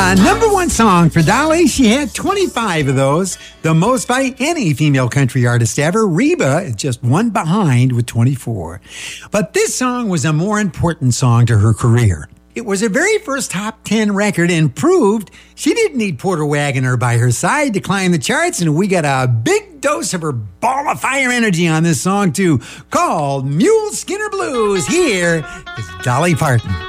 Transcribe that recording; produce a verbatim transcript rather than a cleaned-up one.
A number one song for Dolly. She had twenty-five of those, the most by any female country artist ever. Reba is just one behind with twenty-four. But this song was a more important song to her career. It was her very first top ten record and proved she didn't need Porter Wagoner by her side to climb the charts, and we got a big dose of her ball of fire energy on this song too, called Mule Skinner Blues. Here is Dolly Parton.